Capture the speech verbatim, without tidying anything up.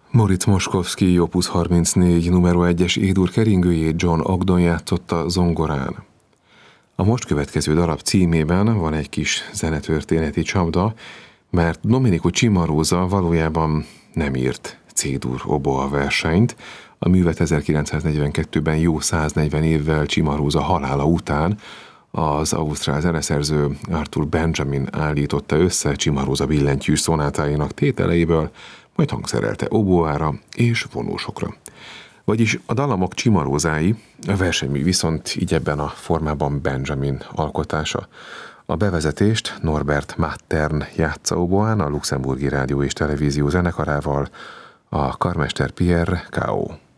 Moritz Moszkowski opus harmincnégy numero egyes édur keringőjét John Ogden játszotta zongorán. A most következő darab címében van egy kis zenetörténeti csapda, mert Domenico Cimarosa valójában nem írt C-dur oboa versenyt. A művet ezerkilencszáznegyvenkettőben jó száznegyven évvel Cimarosa halála után az ausztrál zeneszerző Arthur Benjamin állította össze Cimarosa billentyűs szonátáinak tételeiből, majd hangszerelte oboára és vonósokra. Vagyis a dallamok Cimarosái, a versenymű viszont így ebben a formában Benjamin alkotása. A bevezetést Norbert Mattern játsza oboán a Luxemburgi Rádió és Televízió zenekarával, a karmester Pierre Cao.